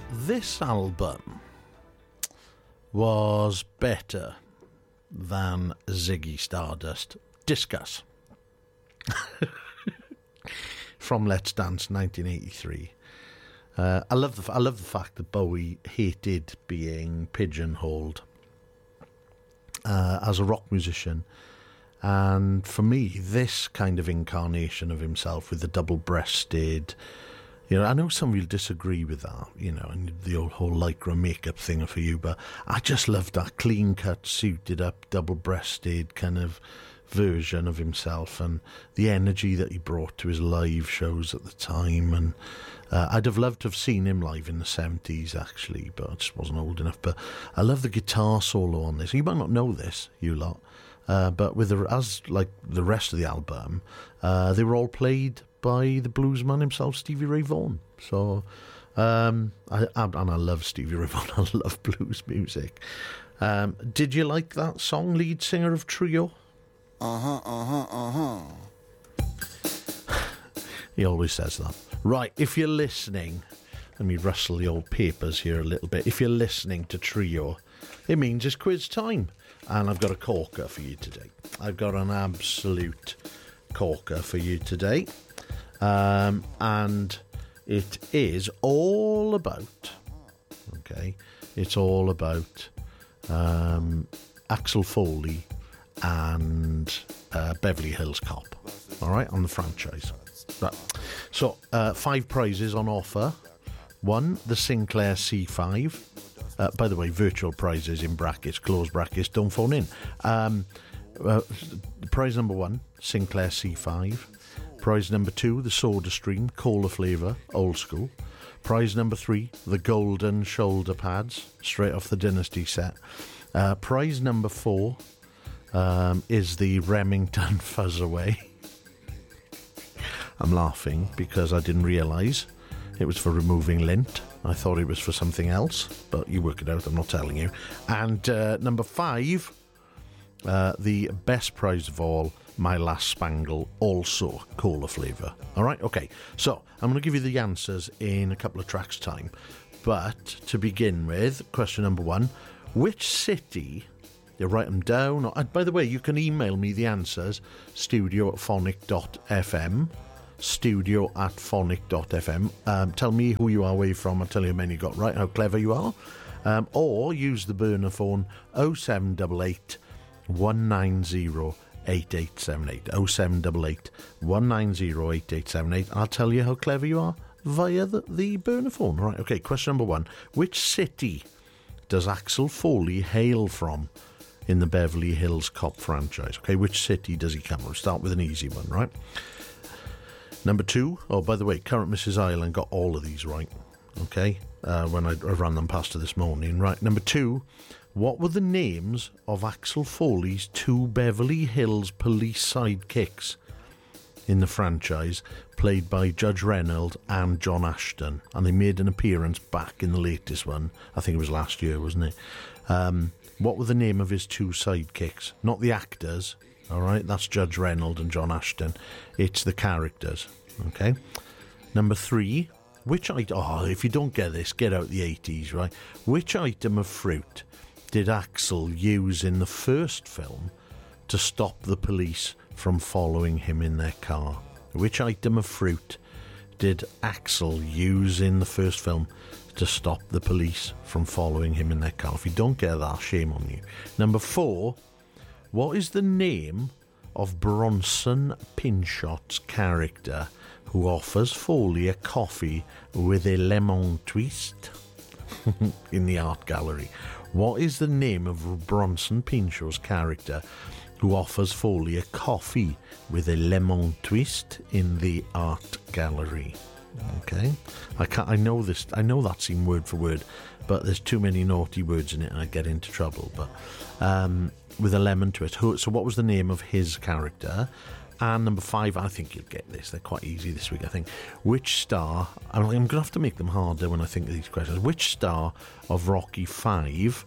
this album was better than Ziggy Stardust. Discuss. From Let's Dance 1983. I love the fact that Bowie hated being pigeonholed as a rock musician. And for me, this kind of incarnation of himself with the double-breasted, I know some of you disagree with that, and the whole lycra makeup thing for you, but I just loved that clean-cut, suited-up, double-breasted kind of version of himself, and the energy that he brought to his live shows at the time. And I'd have loved to have seen him live in the 70s, actually, but I just wasn't old enough. But I love the guitar solo on this. You might not know this, you lot. But as like the rest of the album, they were all played by the bluesman himself, Stevie Ray Vaughan. So, I love Stevie Ray Vaughan. I love blues music. Did you like that song, lead singer of Trio? He always says that. Right, if you're listening, let me rustle the old papers here a little bit. If you're listening to Trio, it means it's quiz time. And I've got a corker for you today. I've got an absolute corker for you today. And it is all about, it's all about Axel Foley and Beverly Hills Cop, all right, on the franchise. Right. So, 5 prizes on offer. 1, the Sinclair C5. By the way, virtual prizes in brackets, close brackets, don't phone in. Prize number 1, Sinclair C5. Prize number 2, the Soda Stream, cola flavour, old school. Prize number 3, the Golden Shoulder Pads, straight off the Dynasty set. Prize number 4 is the Remington Fuzz Away. I'm laughing because I didn't realise it was for removing lint. I thought it was for something else, but you work it out, I'm not telling you. And number 5, the best prize of all, My Last Spangle, also cola flavour. Alright, okay. So, I'm going to give you the answers in a couple of tracks' time. But, to begin with, question number 1, which city... You write them down. By the way, you can email me the answers, studio@phonic.fm. studio@phonic.fm. Tell me who you are, where you're from. I'll tell you how many you got right, how clever you are. Or use the burner phone 0788 190 8878. 0788 190 8878. I'll tell you how clever you are via the burner phone. Right, okay, question number 1. Which city does Axel Foley hail from in the Beverly Hills Cop franchise? Okay, which city does he come from? Start with an easy one, right? Number 2, by the way, Current Mrs. Ireland got all of these right, okay, when I ran them past her this morning, right? Number 2, what were the names of Axel Foley's 2 Beverly Hills police sidekicks in the franchise, played by Judge Reynolds and John Ashton? And they made an appearance back in the latest one. I think it was last year, wasn't it? What were the name of his 2 sidekicks? Not the actors, all right? That's Judge Reynolds and John Ashton. It's the characters, okay? Number 3, which item... Oh, if you don't get this, get out the 80s, right? Which item of fruit did Axel use in the first film to stop the police from following him in their car? Which item of fruit did Axel use in the first film to stop the police from following him in their car? If you don't get that, shame on you. Number 4, what is the name of Bronson Pinchot's character who offers Foley a coffee with a lemon twist in the art gallery? What is the name of Bronson Pinchot's character who offers Foley a coffee with a lemon twist in the art gallery? Okay, I know this. I know that's in word for word, but there's too many naughty words in it, and I get into trouble. But with a lemon twist. So, what was the name of his character? And number 5, I think you'll get this. They're quite easy this week, I think. Which star? I'm going to have to make them harder when I think of these questions. Which star of Rocky 5?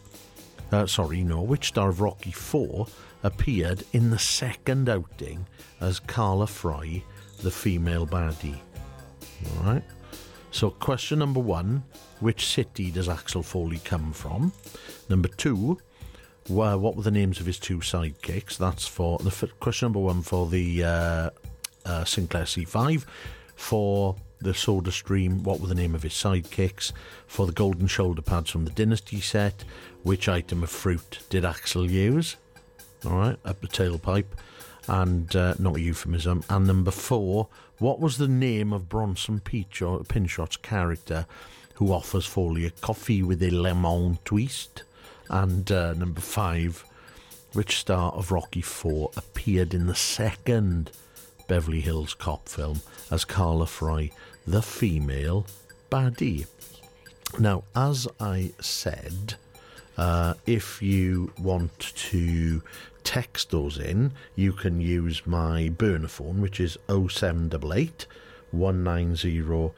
Which star of Rocky 4 appeared in the second outing as Carla Fry, the female baddie? Alright, So question number 1, which city does Axel Foley come from? Number 2, what were the names of his 2 sidekicks? That's for question number 1 for the Sinclair C5. For the Soda Stream, what were the name of his sidekicks? For the golden shoulder pads from the Dynasty set, which item of fruit did Axel use? Alright, up the tailpipe, and not a euphemism. And number 4, what was the name of Bronson Pinchot's character who offers Foley a coffee with a lemon twist? And number 5, which star of Rocky IV appeared in the second Beverly Hills Cop film as Carla Fry, the female baddie? Now, as I said, if you want to text those in, you can use my burner phone, which is 0788 190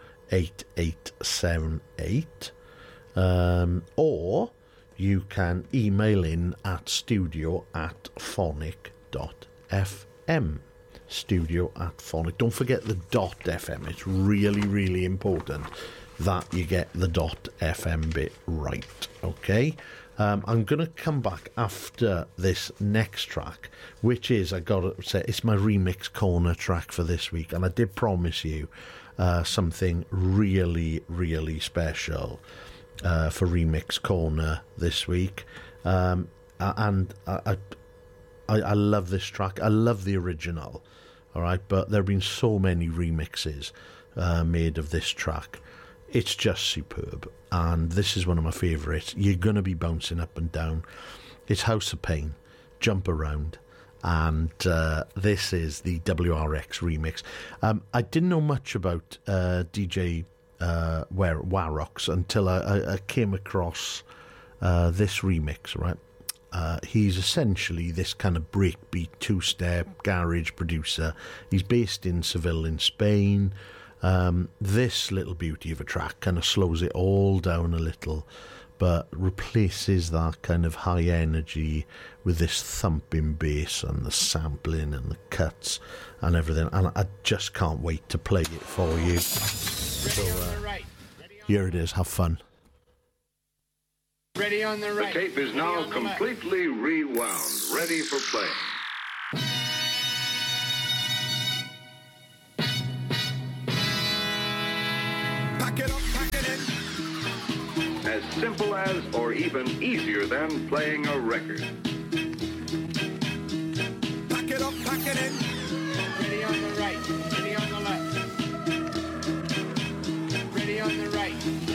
8878, or you can email in at studio@phonic.fm. Studio@phonic. Don't forget the .fm. It's really, really important that you get the .fm bit right. Okay? I'm going to come back after this next track, which is, I got to say, it's my remix corner track for this week, and I did promise you something really, really special for Remix Corner this week. And I love this track. I love the original, all right, but there have been so many remixes made of this track. It's just superb, and this is one of my favourites. You're going to be bouncing up and down. It's House of Pain, Jump Around, and this is the WRX remix. I didn't know much about DJ Warrox until I came across this remix, right? He's essentially this kind of breakbeat, two-step garage producer. He's based in Seville in Spain. This little beauty of a track kind of slows it all down a little, but replaces that kind of high energy with this thumping bass and the sampling and the cuts and everything. And I just can't wait to play it for you. So here it is. Have fun. Ready on the right. The tape is now completely rewound, ready for play. Pack it up, pack it in. As simple as, or even easier than, playing a record. Pack it up, pack it in. Ready on the right, ready on the left. Ready on the right.